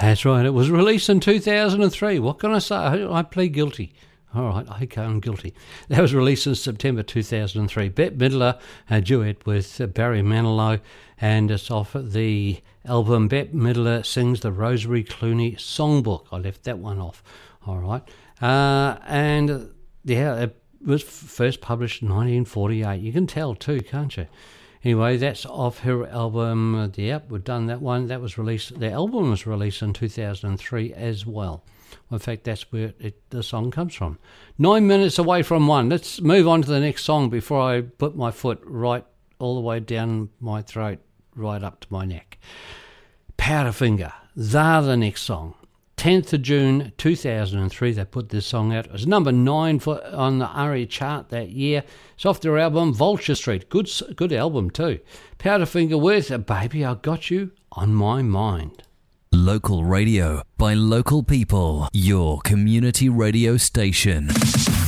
That's right. It was released in 2003. What can I say? I plead guilty. All right, okay, I'm guilty. That was released in September 2003. Bette Midler, a duet with Barry Manilow, and it's off the album Bette Midler Sings the Rosemary Clooney Songbook. I left that one off. All right. And yeah, it was first published in 1948. You can tell too, can't you? Anyway, that's off her album. Yep, we've done that one. That was released. The album was released in 2003 as well. In fact, that's where the song comes from. 9 minutes away from one. Let's move on to the next song before I put my foot right all the way down my throat, right up to my neck. Powderfinger. They're the next song. 10th of June 2003, they put this song out. It was number 9 on the ARIA chart that year. It's off their album Vulture Street. Good album too. Powderfinger with Baby I Got You on My Mind. Local radio by local people. Your community radio station.